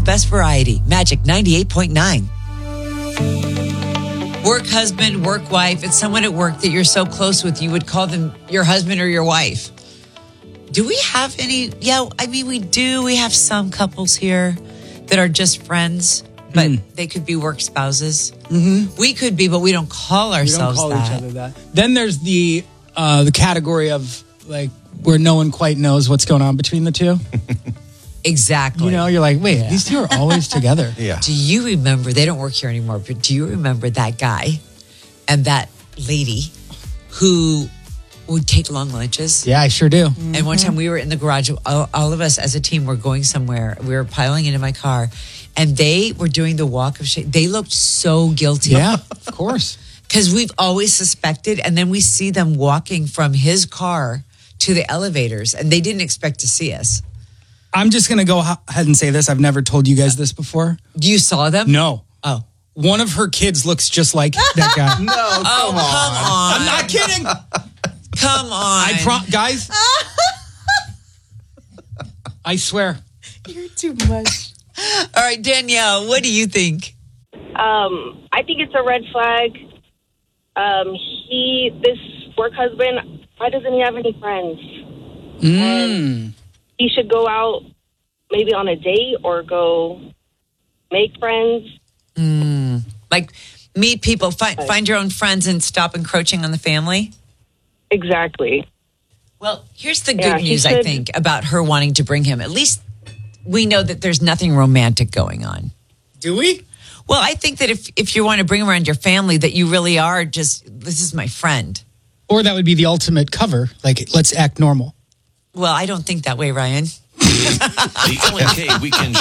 best variety. Magic 98.9. Work husband, work wife. It's someone at work that you're so close with, you would call them your husband or your wife. Do we have any? Yeah, I mean, we do. We have some couples here that are just friends, but they could be work spouses. Mm-hmm. We could be, but we don't call ourselves that. We don't call each other that. Then there's the category of like where no one quite knows what's going on between the two. Exactly. You know, you're like, wait, these two are always together. Yeah. Do you remember, they don't work here anymore, but do you remember that guy and that lady who would take long lunches? Yeah, I sure do. And one time we were in the garage, all of us as a team were going somewhere. We were piling into my car and they were doing the walk of shame. They looked so guilty. Yeah, of course. Because we've always suspected, and then we see them walking from his car to the elevators and they didn't expect to see us. I'm just going to go ahead and say this. I've never told you guys this before. You saw them? No. Oh. One of her kids looks just like that guy. No, come on. I'm not kidding. Come on. Guys. I swear. You're too much. All right, Danielle, what do you think? I think it's a red flag. This work husband, why doesn't he have any friends? He should go out maybe on a date or go make friends. Like meet people, find your own friends and stop encroaching on the family? Exactly. Well, here's the good news, I think, about her wanting to bring him. At least we know that there's nothing romantic going on. Do we? Well, I think that if you want to bring him around your family, that you really are just, this is my friend. Or that would be the ultimate cover. Like, let's act normal. Well, I don't think that way, Ryan. The Ellen K Weekend